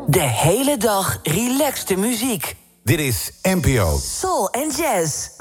De hele dag relaxte muziek. Dit is NPO. Soul en jazz.